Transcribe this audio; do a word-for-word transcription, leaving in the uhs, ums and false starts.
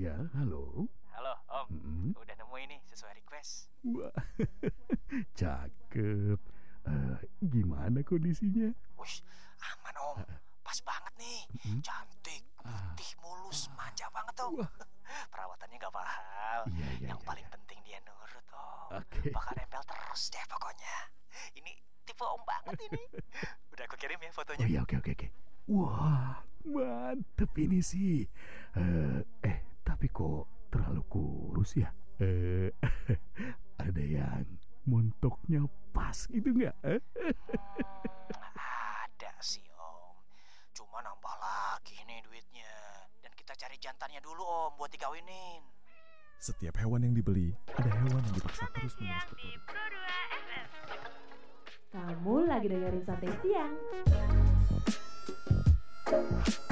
Ya, halo. Halo, Om. Mm-mm. Udah nemu ini sesuai request. Wah, cakep. Eh, gimana kondisinya? Wush, aman, Om. Pas banget nih. Mm-mm. Cantik, Ah, putih, mulus, manja banget, Om. wah, Perawatannya gak mahal. iya, iya, Yang iya, paling iya. penting dia nurut, Om. Oke. Bakal nempel terus deh pokoknya. Ini tipe Om banget ini. Udah aku kirim ya Oh fotonya. iya, oke, oke, oke. Wah, mantep ini sih. Eh, eh, tapi kok terlalu kurus ya? Eh, ada yang montoknya pas gitu nggak? Eh? Hmm, ada sih, Om. Cuma nambah lagi nih duitnya. Dan kita cari jantannya dulu, Om, buat dikawinin. Setiap hewan yang dibeli, ada hewan yang dipaksa terus-menerus berproduksi. Kamu lagi dengerin Sate Siang.